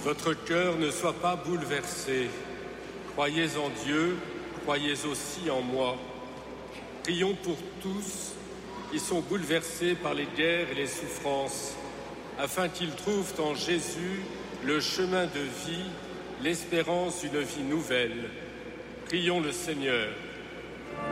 votre cœur ne soit pas bouleversé. Croyez en Dieu, croyez aussi en moi. Prions pour tous qui sont bouleversés par les guerres et les souffrances, afin qu'ils trouvent en Jésus le chemin de vie, l'espérance d'une vie nouvelle. Prions le Seigneur.